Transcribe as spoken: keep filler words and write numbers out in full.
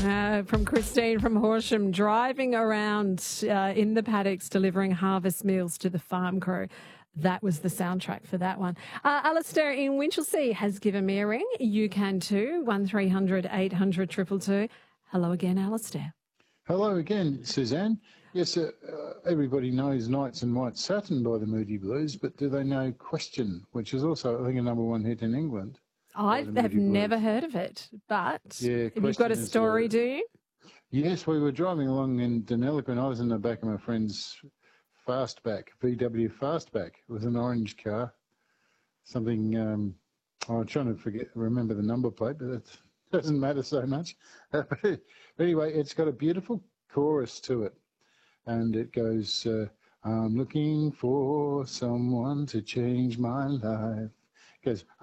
uh, from Christine from Horsham, driving around uh, in the paddocks delivering harvest meals to the farm crew. That was the soundtrack for that one. Uh, Alistair in Winchelsea has given me a ring. You can too, one three hundred eight hundred two two two. Hello again, Alistair. Hello again, Suzanne. Yes, uh, uh, everybody knows Nights in White Satin by the Moody Blues, but do they know Question, which is also, I think, a number one hit in England? I have never heard of it, but yeah, have you got a story, is, uh, do you? Yes, we were driving along in Deniliquin. I was in the back of my friend's Fastback, V W Fastback. It was an orange car, something, um, oh, I'm trying to forget, remember the number plate, but it doesn't matter so much. But anyway, it's got a beautiful chorus to it. And it goes, uh, I'm looking for someone to change my life. It goes,